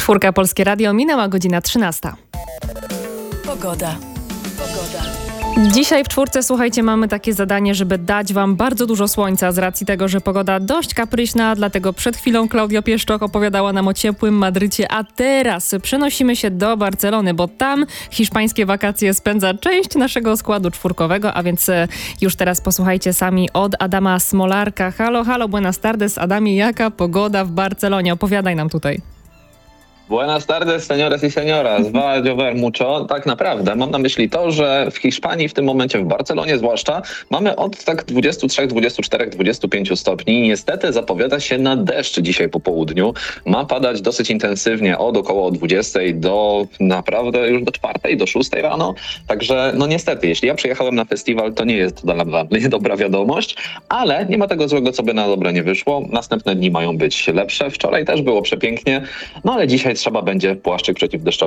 Czwórka Polskie Radio, minęła godzina 13. Pogoda. Dzisiaj w czwórce, słuchajcie, mamy takie zadanie, żeby dać wam bardzo dużo słońca z racji tego, że pogoda dość kapryśna, dlatego przed chwilą Klaudia Pieszczok opowiadała nam o ciepłym Madrycie, a teraz przenosimy się do Barcelony, bo tam hiszpańskie wakacje spędza część naszego składu czwórkowego, a więc już teraz posłuchajcie sami od Adama Smolarka. Halo, buenas tardes, Adamie, jaka pogoda w Barcelonie? Opowiadaj nam tutaj. Buenas tardes, señores y señoras. Va a llover mucho. Tak naprawdę mam na myśli to, że w Hiszpanii, w tym momencie w Barcelonie zwłaszcza, mamy od tak 23, 24, 25 stopni. Niestety zapowiada się na deszcz dzisiaj po południu. Ma padać dosyć intensywnie od około 20 do naprawdę już do 4, do 6 rano. Także no niestety, jeśli ja przyjechałem na festiwal, to nie jest to dla mnie dobra wiadomość, ale nie ma tego złego, co by na dobre nie wyszło. Następne dni mają być lepsze. Wczoraj też było przepięknie, no ale dzisiaj trzeba będzie płaszczyk przeciwdeszczowy